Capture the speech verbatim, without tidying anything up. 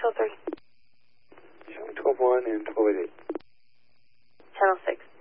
oh three. Showing twelve one and twelve eighty-eight. Channel six.